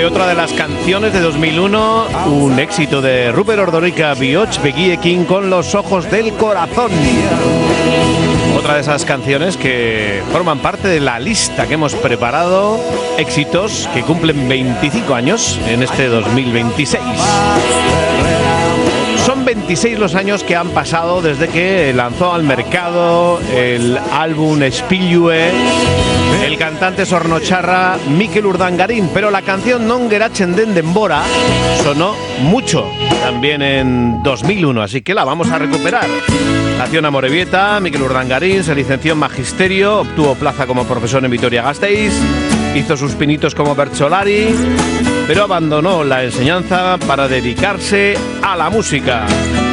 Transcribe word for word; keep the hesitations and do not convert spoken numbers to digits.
fue otra de las canciones de dos mil uno, un éxito de Rupert Ordorica Bioch Begiekin con Los ojos del corazón. Otra de esas canciones que forman parte de la lista que hemos preparado, éxitos que cumplen veinticinco años en este dos mil veintiséis. Son veintiséis los años que han pasado desde que lanzó al mercado el álbum Spillue el cantante sornocharra Mikel Urdangarín, pero la canción Non geratzen den denbora sonó mucho también en dos mil uno, así que la vamos a recuperar. Nació en Amorebieta, Mikel Urdangarín se licenció en Magisterio, obtuvo plaza como profesor en Vitoria-Gasteiz, hizo sus pinitos como bertsolari, pero abandonó la enseñanza para dedicarse a la música.